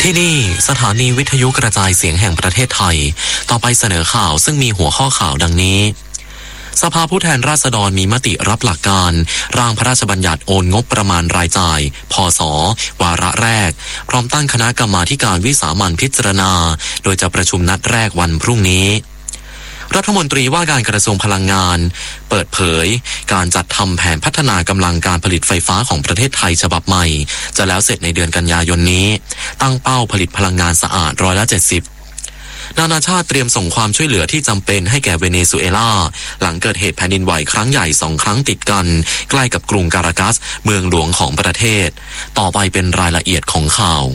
ที่นี่สถานีวิทยุกระจายเสียงแห่งประเทศไทยต่อไปเสนอข่าวซึ่งมีหัวข้อข่าวดังนี้สภาผู้แทนราษฎรมีมติรับหลักการร่างพระราชบัญญัติโอนงบประมาณรายจ่ายพ.ศ.วาระแรกพร้อมตั้งคณะกรรมาธิการวิสามัญพิจารณาโดยจะประชุมนัดแรกวันพรุ่งนี้รัฐมนตรีว่าการกระทรวงพลังงานเปิดเผยการจัดทำแผนพัฒนากำลังการผลิตไฟฟ้าของประเทศไทยฉบับใหม่จะแล้วเสร็จในเดือนกันยายนนี้ตั้งเป้าผลิตพลังงานสะอาด70%นานาชาติเตรียมส่งความช่วยเหลือที่จำเป็นให้แก่เวเนซุเอลาหลังเกิดเหตุแผ่นดินไหวครั้งใหญ่2 ครั้งติดกันใกล้กับกรุงการากัสเมืองหลวงของประเทศต่อไปเป็นรายละเอียดของข่าว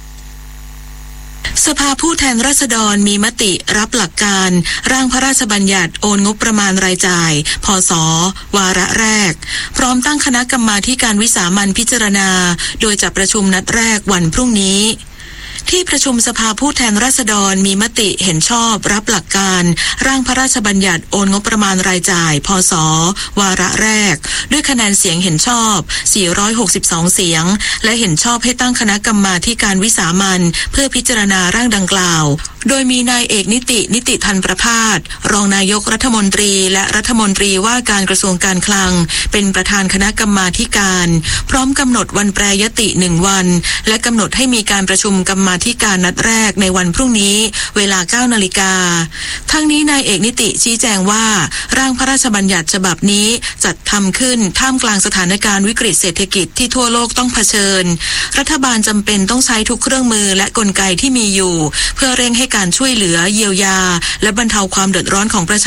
สภาผู้แทนราษฎรมีมติรับหลักการร่างพระราชบัญญัติโอนงบประมาณรายจ่ายพ.ศ.วาระแรกพร้อมตั้งคณะกรรมาธิการวิสามัญพิจารณาโดยจะประชุมนัดแรกวันพรุ่งนี้ที่ประชุมสภาผู้แทนราษฎรมีมติเห็นชอบรับหลักการร่างพระราชบัญญัติโอนงบประมาณรายจ่ายพ.ศ.วาระแรกด้วยคะแนนเสียงเห็นชอบ462เสียงและเห็นชอบให้ตั้งคณะกรรมาธิการวิสามัญเพื่อพิจารณาร่างดังกล่าวโดยมีนายเอกนิติธันประภาสรองนายกรัฐมนตรีและรัฐมนตรีว่าการกระทรวงการคลังเป็นประธานคณะกรรมาธิการพร้อมกำหนดวันแปรยติ1 วันและกำหนดให้มีการประชุมกรรมาธิการนัดแรกในวันพรุ่งนี้เวลา 9 นาฬิกาทั้งนี้นายเอกนิติชี้แจงว่าร่างพระราชบัญญัติฉบับนี้จัดทำขึ้นท่ามกลางสถานการณ์วิกฤตเศรษฐกิจที่ทั่วโลกต้องเผชิญรัฐบาลจำเป็นต้องใช้ทุกเครื่องมือและกลไกที่มีอยู่เพื่อเร่งให้การช่วยเหลือเยียวยาและบรรเทาความเดือดร้อนของประชา